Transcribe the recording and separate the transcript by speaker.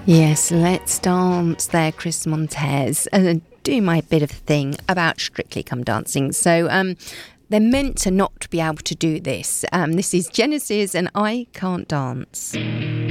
Speaker 1: Yes, let's dance there, Chris Montez. Do my bit of thing about Strictly Come Dancing. So they're meant to not be able to do this. This is Genesis and I Can't Dance.